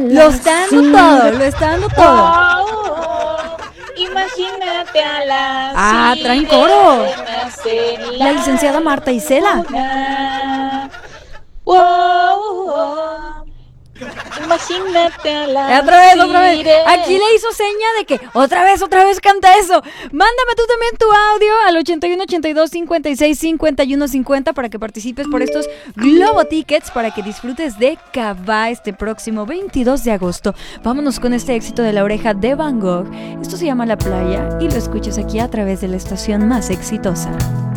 Lo está dando todo. Imagínate a la traen coro. en La licenciada Marta Isela. Imagínate a la Otra vez. Aquí le hizo seña de que otra vez canta eso. Mándame tú también tu audio al 81 82 56 51 50 para que participes por estos Globo Tickets para que disfrutes de Cabá este próximo 22 de agosto. Vámonos con este éxito de La Oreja de Van Gogh. Esto se llama La Playa y lo escuchas aquí a través de la estación más exitosa.